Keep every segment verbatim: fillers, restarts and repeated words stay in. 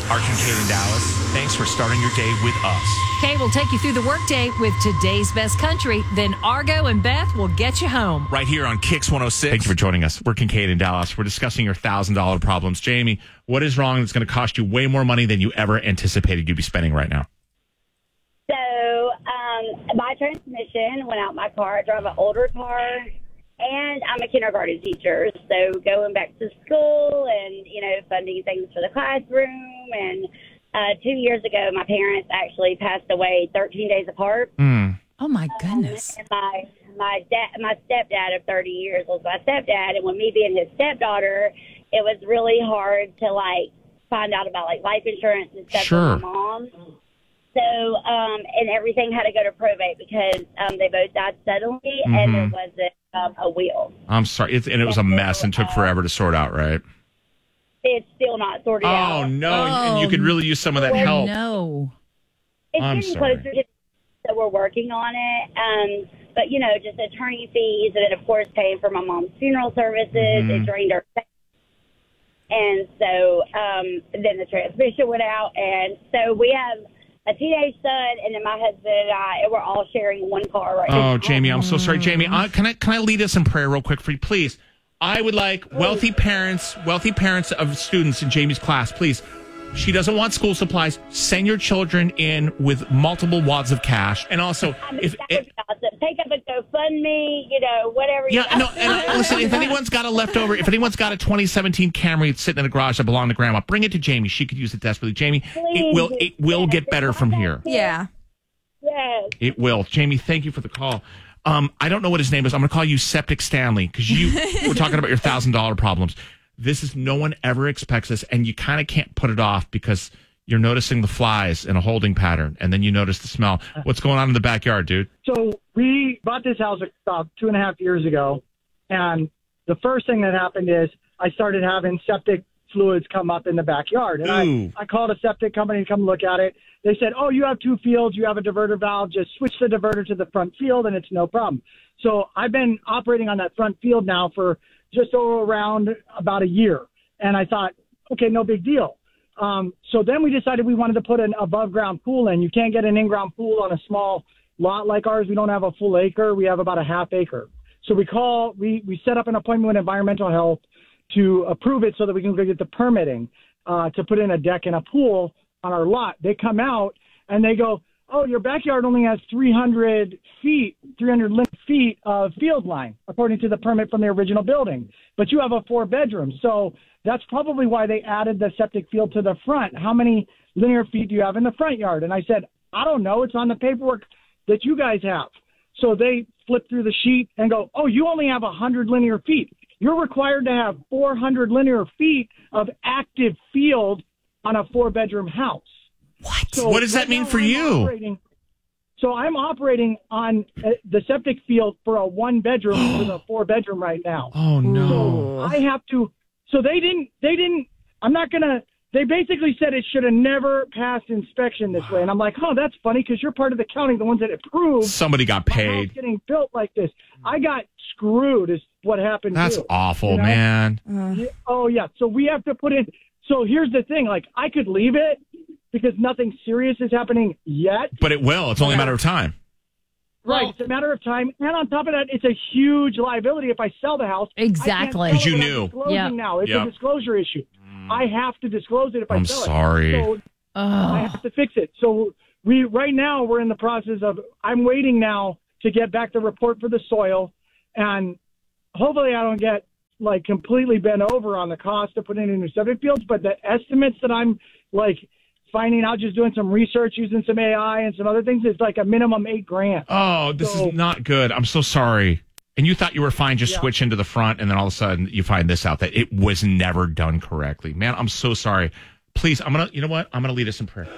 Art Kincaid in Dallas. Thanks for starting your day with us. Kay will take you through the workday with today's best country. Then Argo and Beth will get you home. Right here on Kix one oh six. Thank you for joining us. We're Kincaid in Dallas. We're discussing your one thousand dollars problems. Jamie, what is wrong that's going to cost you way more money than you ever anticipated you'd be spending right now? So, um, my transmission went out my car. I drive an older car, and I'm a kindergarten teacher. So, going back to school and, you know, funding things for the classroom. And uh, two years ago, my parents actually passed away thirteen days apart. Mm. Oh, my goodness. Um, and my my dad, my stepdad of thirty years was my stepdad. And with me being his stepdaughter, it was really hard to, like, find out about, like, life insurance and stuff Sure. with my mom. So, um, and everything had to go to probate because um, they both died suddenly, mm-hmm. and there wasn't um, a will. I'm sorry. It's, and it was a mess and took forever to sort out, right? It's still not sorted oh, out. Oh, no. And you could really use some of that oh, help. no. It's I'm getting sorry. closer to so we're working on it. Um, but, you know, just attorney fees and then, of course, paying for my mom's funeral services. Mm-hmm. It drained our And so um, then the transmission went out. And so we have a teenage son, and then my husband and I, and we're all sharing one car right now. Oh, Jamie, I'm so sorry. Jamie, I, can I can I lead us in prayer real quick for you, please? I would like wealthy parents, wealthy parents of students in Jamie's class, please. She doesn't want school supplies. Send your children in with multiple wads of cash. And also, I mean, if that it, would be awesome. Take up a GoFundMe, you know, whatever. yeah, you no, and listen, if anyone's got a leftover, if anyone's got a twenty seventeen Camry sitting in the garage that belonged to Grandma, bring it to Jamie. She could use it desperately. Jamie, it will it will Yes, get better from here. Yeah. Yes. It will. Jamie, thank you for the call. Um, I don't know what his name is. I'm going to call you Septic Stanley because you were talking about your one thousand dollars problems. This is no one ever expects this, and you kind of can't put it off because you're noticing the flies in a holding pattern, and then you notice the smell. What's going on in the backyard, dude? So we bought this house about two and a half years ago, and the first thing that happened is I started having septic fluids come up in the backyard. And Ooh. I, I called a septic company to come look at it. They said, oh, you have two fields, you have a diverter valve, just switch the diverter to the front field, and it's no problem. So I've been operating on that front field now for just over around about a year. And I thought, okay, no big deal. Um, so then we decided we wanted to put an above-ground pool in. You can't get an in-ground pool on a small lot like ours. We don't have a full acre. We have about a half acre. So we call, we, we set up an appointment with environmental health to approve it so that we can go get the permitting uh, to put in a deck and a pool on our lot. They come out and they go, oh, your backyard only has three hundred feet, three hundred linear feet of field line, according to the permit from the original building. But you have a four bedroom. So that's probably why they added the septic field to the front. How many linear feet do you have in the front yard? And I said, I don't know. It's on the paperwork that you guys have. So they flip through the sheet and go, oh, you only have one hundred linear feet. You're required to have four hundred linear feet of active field on a four-bedroom house. What? So What does that right mean now for I'm you? operating- So I'm operating on uh, the septic field for a one-bedroom with a four-bedroom right now. Oh, no. So I have to. So they didn't. They didn't. I'm not gonna. They basically said it should have never passed inspection this way, and I'm like, oh, that's funny because you're part of the county, the ones that approved. Somebody got my house paid. getting built like this. I got screwed. Is what happened. That's too, awful, you know? man. Yeah, oh yeah. So we have to put in. So here's the thing. Like I could leave it because nothing serious is happening yet. But it will. It's only a matter of time. Right. Well- It's a matter of time. And on top of that, it's a huge liability if I sell the house. Exactly. I can't 'Cause sell you it without knew. disclosing Yeah. now. It's Yeah. a disclosure issue. I have to disclose it if I I'm sell sorry. it. So I Oh. have to fix it. So we right now we're in the process of I'm waiting now to get back the report for the soil, and hopefully I don't get like completely bent over on the cost of putting in new septic fields. But the estimates that I'm like finding out, just doing some research using some A I and some other things, is like a minimum eight grand. Oh, this So- is not good. I'm so sorry. And you thought you were fine, just Yeah. switch into the front, and then all of a sudden you find this out that it was never done correctly. Man, I'm so sorry. Please, I'm going to, you know what? I'm going to lead us in prayer.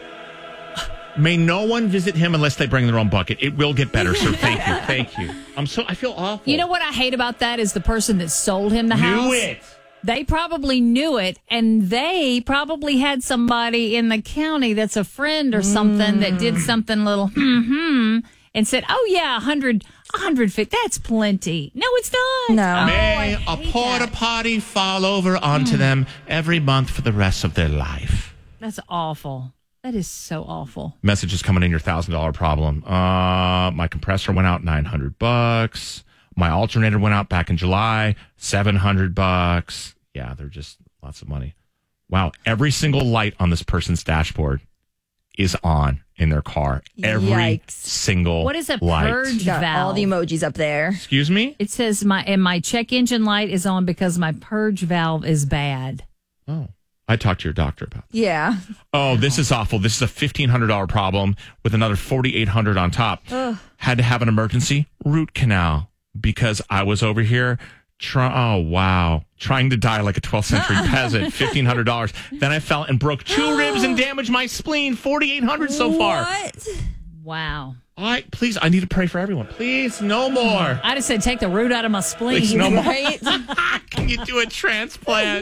May no one visit him unless they bring their own bucket. It will get better, sir. Thank you. Thank you. I'm so, I feel awful. You know what I hate about that is the person that sold him the house. Knew it. They probably knew it, and they probably had somebody in the county that's a friend or something that did something little hmm and said, "Oh yeah, a hundred, a hundred feet. That's plenty." No, it's not. No. Oh, May I a hate porta that. potty fall over onto them every month for the rest of their life. That's awful. That is so awful. Message is coming in, your one thousand dollars problem. Uh, my compressor went out nine hundred bucks. My alternator went out back in July, seven hundred bucks. Yeah, they're just lots of money. Wow. Every single light on this person's dashboard is on in their car. Every Yikes. single What is a light. purge Got valve? all the emojis up there. Excuse me? It says my and my check engine light is on because my purge valve is bad. Oh, I talked to your doctor about that. Yeah. Oh, this is awful. This is a fifteen hundred dollars problem with another forty-eight hundred dollars on top. Ugh. Had to have an emergency root canal because I was over here try- oh, wow. Trying to die like a twelfth century peasant. fifteen hundred dollars. Then I fell and broke two ribs and damaged my spleen. forty-eight hundred dollars so far. What? Wow. All right, please, I need to pray for everyone. Please, no more. I just said take the root out of my spleen. Please, no more. Right? Can you do a transplant?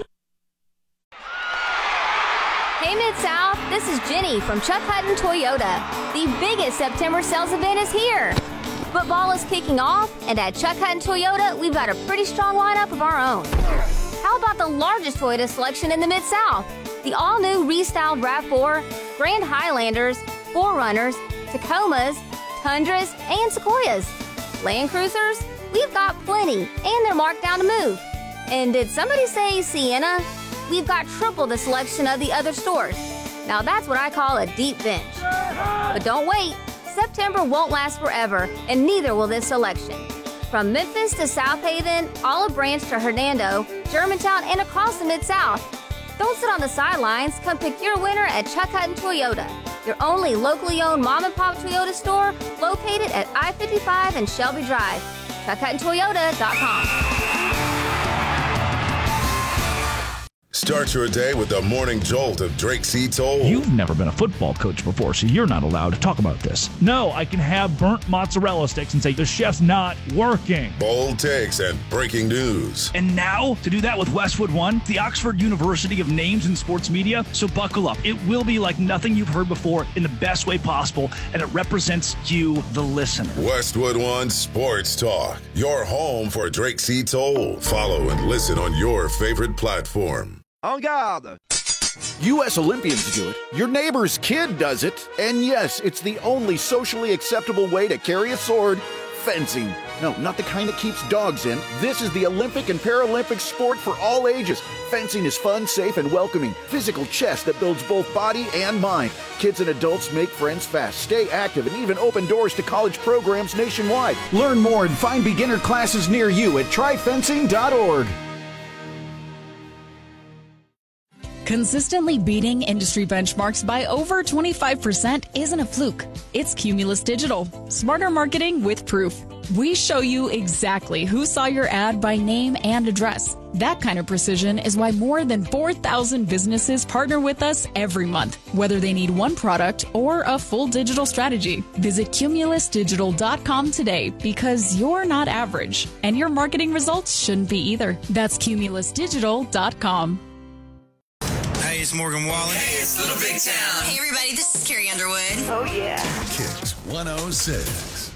Hey Mid-South, this is Jenny from Chuck Hutton Toyota. The biggest September sales event is here. Football is kicking off, and at Chuck Hutton Toyota, we've got a pretty strong lineup of our own. How about the largest Toyota selection in the Mid-South? The all-new restyled RAV four, Grand Highlanders, four runners, Tacomas, Tundras, and Sequoias. Land Cruisers? We've got plenty, and they're marked down to move. And did somebody say Sienna? We've got triple the selection of the other stores. Now that's what I call a deep bench. But don't wait. September won't last forever, and neither will this selection. From Memphis to South Haven, Olive Branch to Hernando, Germantown, and across the Mid-South. Don't sit on the sidelines. Come pick your winner at Chuck Hutton Toyota, your only locally owned mom-and-pop Toyota store located at I fifty-five and Shelby Drive. chuck hutton toyota dot com. Start your day with the morning jolt of Drake C. Toll. You've never been a football coach before, so you're not allowed to talk about this. No, I can have burnt mozzarella sticks and say the chef's not working. Bold takes and breaking news. And now, to do that with Westwood One, the Oxford University of Names in Sports Media. So buckle up. It will be like nothing you've heard before in the best way possible, and it represents you, the listener. Westwood One Sports Talk, your home for Drake C. Toll. Follow and listen on your favorite platform. En garde! U S Olympians do it. Your neighbor's kid does it. And yes, it's the only socially acceptable way to carry a sword. Fencing. No, not the kind that keeps dogs in. This is the Olympic and Paralympic sport for all ages. Fencing is fun, safe, and welcoming. Physical chess that builds both body and mind. Kids and adults make friends fast, stay active, and even open doors to college programs nationwide. Learn more and find beginner classes near you at try fencing dot org. Consistently beating industry benchmarks by over twenty-five percent isn't a fluke. It's Cumulus Digital. Smarter marketing with proof. We show you exactly who saw your ad by name and address. That kind of precision is why more than four thousand businesses partner with us every month, whether they need one product or a full digital strategy. Visit cumulus digital dot com today because you're not average, and your marketing results shouldn't be either. That's cumulus digital dot com. Hey, it's Morgan Wallen. Hey, it's Little Big Town. Hey, everybody, this is Carrie Underwood. Oh, yeah. Kicks one oh six.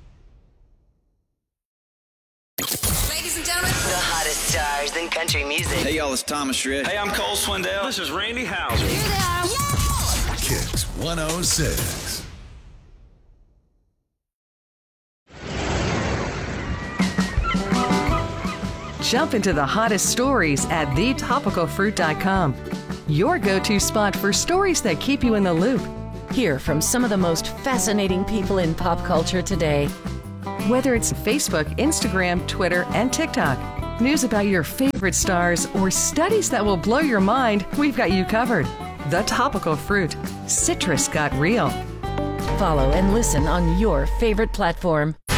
Ladies and gentlemen, The hottest stars in country music. Hey, y'all, it's Thomas Rhett. Hey, I'm Cole Swindell. This is Randy Houser. here they are. Yeah! Kicks one oh six. Jump into the hottest stories at the topical fruit dot com. Your go-to spot for stories that keep you in the loop. Hear from some of the most fascinating people in pop culture today. Whether it's Facebook, Instagram, Twitter, and TikTok, news about your favorite stars, or studies that will blow your mind, we've got you covered. The Topical Fruit. Citrus got real. Follow and listen on your favorite platform.